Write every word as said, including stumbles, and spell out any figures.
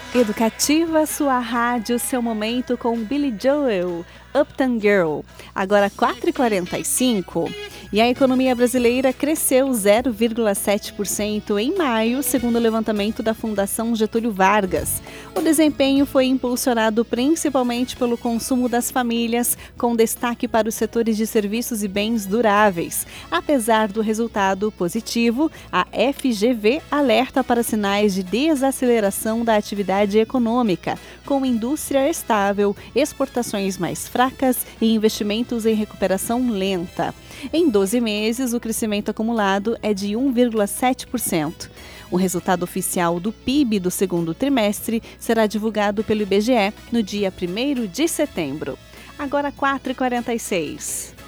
Educativa, sua rádio, seu momento com Billy Joel, Uptown Girl. Agora quatro e quarenta e cinco. E a economia brasileira cresceu zero vírgula sete por cento em maio, segundo o levantamento da Fundação Getúlio Vargas. O desempenho foi impulsionado principalmente pelo consumo das famílias, com destaque para os setores de serviços e bens duráveis. Apesar do resultado positivo, a F G V alerta para sinais de desaceleração da atividade econômica, com indústria estável, exportações mais fracas e investimentos em recuperação lenta. Em doze meses, o crescimento acumulado é de um vírgula sete por cento. O resultado oficial do P I B do segundo trimestre será divulgado pelo I B G E no dia primeiro de setembro. Agora quatro e quarenta e seis.